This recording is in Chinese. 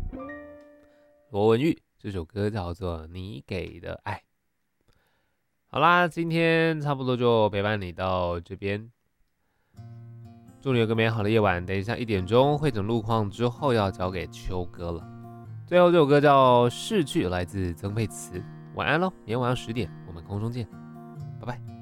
罗文玉，这首歌叫做《你给的爱》。好啦，今天差不多就陪伴你到这边，祝你有个美好的夜晚。等一下1点钟汇整路况之后，要交给秋哥了。最后这首歌叫《逝去》，来自曾沛慈。晚安喽，明天晚上10点，我们空中见，拜拜。